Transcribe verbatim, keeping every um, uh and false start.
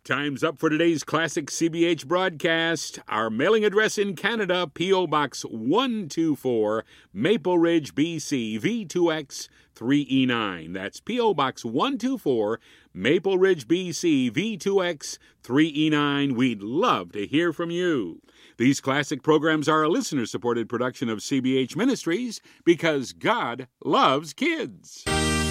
Time's up for today's classic C B H broadcast. Our mailing address in Canada, P O. Box one two four, Maple Ridge, B C, V two X three E nine. That's P O. Box one two four, Maple Ridge, B C, V two X three E nine. We'd love to hear from you. These classic programs are a listener-supported production of C B H Ministries because God loves kids.